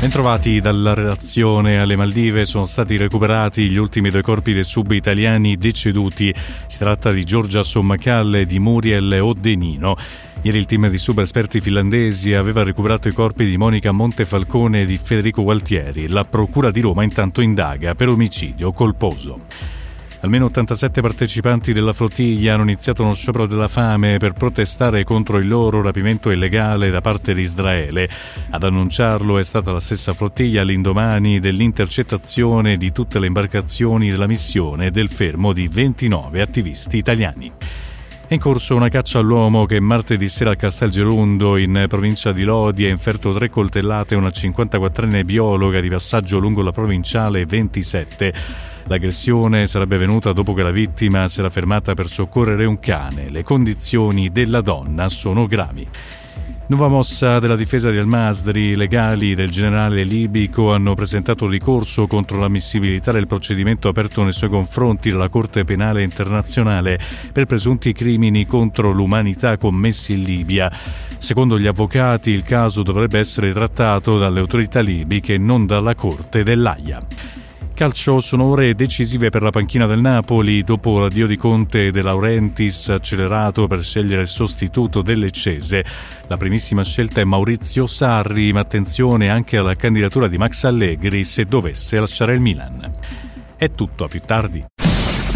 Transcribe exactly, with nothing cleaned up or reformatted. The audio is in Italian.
Bentrovati dalla redazione. Alle Maldive sono stati recuperati gli ultimi due corpi dei sub italiani deceduti. Si tratta di Giorgia Sommacalle e di Muriel Odenino. Ieri il team di sub esperti finlandesi aveva recuperato i corpi di Monica Montefalcone e di Federico Gualtieri. La Procura di Roma intanto indaga per omicidio colposo. Almeno ottantasette partecipanti della flottiglia hanno iniziato uno sciopero della fame per protestare contro il loro rapimento illegale da parte di Israele. Ad annunciarlo è stata la stessa flottiglia all'indomani dell'intercettazione di tutte le imbarcazioni della missione e del fermo di ventinove attivisti italiani. È in corso una caccia all'uomo che martedì sera a Castelgerundo, in provincia di Lodi, ha inferto tre coltellate a una cinquantaquattrenne biologa di passaggio lungo la provinciale ventisette. L'aggressione sarebbe venuta dopo che la vittima si era fermata per soccorrere un cane. Le condizioni della donna sono gravi. Nuova mossa della difesa di Al-Masri. I legali del generale libico hanno presentato ricorso contro l'ammissibilità del procedimento aperto nei suoi confronti dalla Corte Penale Internazionale per presunti crimini contro l'umanità commessi in Libia. Secondo gli avvocati, il caso dovrebbe essere trattato dalle autorità libiche e non dalla Corte dell'Aia. Calcio, sono ore decisive per la panchina del Napoli dopo l'addio di Conte e De Laurentiis, accelerato per scegliere il sostituto del Lecce. La primissima scelta è Maurizio Sarri, ma attenzione anche alla candidatura di Max Allegri se dovesse lasciare il Milan. È tutto, a più tardi.